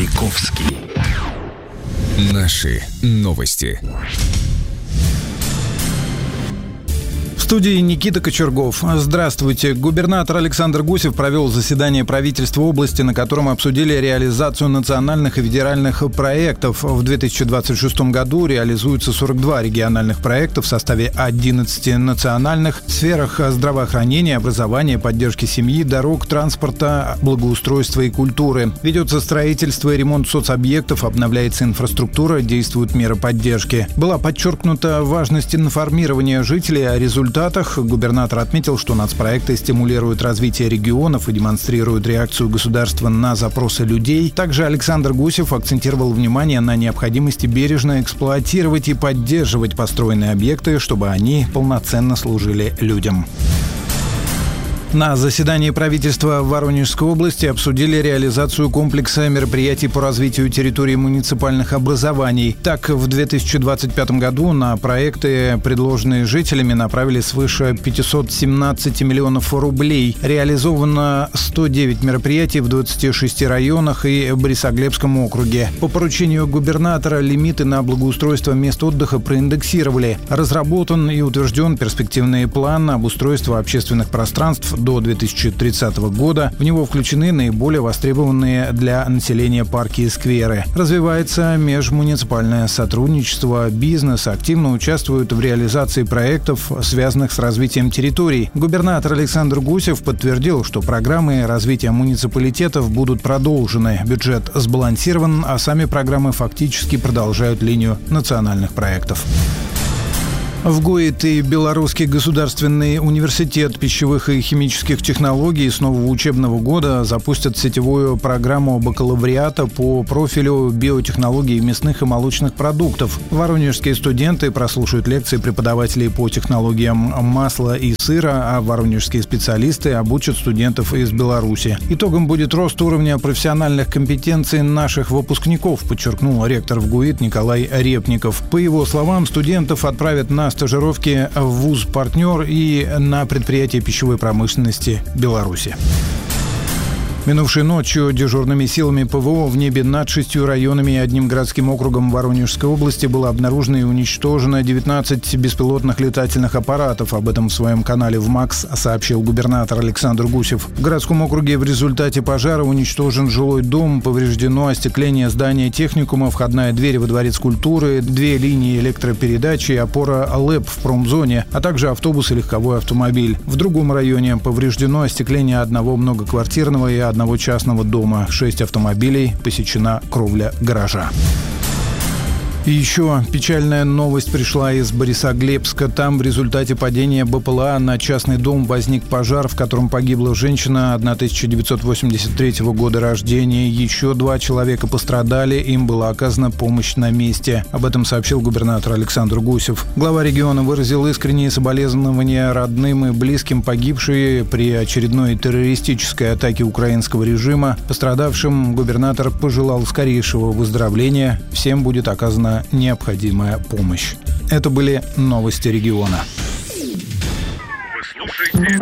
Маяковский. Наши новости. В студии Никита Кочергов. Здравствуйте. Губернатор Александр Гусев провел заседание правительства области, на котором обсудили реализацию национальных и федеральных проектов. В 2026 году реализуются 42 региональных проекта в составе 11 национальных в сферах здравоохранения, образования, поддержки семьи, дорог, транспорта, благоустройства и культуры. Ведется строительство и ремонт соцобъектов, обновляется инфраструктура, действуют меры поддержки. Была подчеркнута важность информирования жителей о результатах. Губернатор отметил, что нацпроекты стимулируют развитие регионов и демонстрируют реакцию государства на запросы людей. Также Александр Гусев акцентировал внимание на необходимости бережно эксплуатировать и поддерживать построенные объекты, чтобы они полноценно служили людям. На заседании правительства в Воронежской области обсудили реализацию комплекса мероприятий по развитию территории муниципальных образований. Так, в 2025 году на проекты, предложенные жителями, направили свыше 517 миллионов рублей. Реализовано 109 мероприятий в 26 районах и Борисоглебском округе. По поручению губернатора лимиты на благоустройство мест отдыха проиндексировали. Разработан и утвержден перспективный план обустройства общественных пространств до 2030 года. В него включены наиболее востребованные для населения парки и скверы. Развивается межмуниципальное сотрудничество. Бизнес активно участвует в реализации проектов, связанных с развитием территорий. Губернатор Александр Гусев подтвердил, что программы развития муниципалитетов будут продолжены. Бюджет сбалансирован, а сами программы фактически продолжают линию национальных проектов. В ГУИТ и Белорусский государственный университет пищевых и химических технологий с нового учебного года запустят сетевую программу бакалавриата по профилю биотехнологий мясных и молочных продуктов. Воронежские студенты прослушают лекции преподавателей по технологиям масла и сыра, а воронежские специалисты обучат студентов из Беларуси. Итогом будет рост уровня профессиональных компетенций наших выпускников, подчеркнул ректор в ГУИТ Николай Репников. По его словам, студентов отправят на стажировки в вуз-партнер и на предприятие пищевой промышленности Беларуси. Минувшей ночью дежурными силами ПВО в небе над 6 районами и одним городским округом Воронежской области было обнаружено и уничтожено 19 беспилотных летательных аппаратов. Об этом в своем канале в МАКС сообщил губернатор Александр Гусев. В городском округе в результате пожара уничтожен жилой дом, повреждено остекление здания техникума, входная дверь во Дворец культуры, 2 линии электропередачи и опора ЛЭП в промзоне, а также автобус и легковой автомобиль. В другом районе повреждено остекление одного многоквартирного и одного частного дома. 6 автомобилей, посечена кровля гаража. И еще печальная новость пришла из Борисоглебска. Там в результате падения БПЛА на частный дом возник пожар, в котором погибла женщина 1983 года рождения. Еще 2 человека пострадали, им была оказана помощь на месте. Об этом сообщил губернатор Александр Гусев. Глава региона выразил искренние соболезнования родным и близким погибшей при очередной террористической атаке украинского режима. Пострадавшим губернатор пожелал скорейшего выздоровления. Всем будет оказана необходимая помощь. Это были новости региона.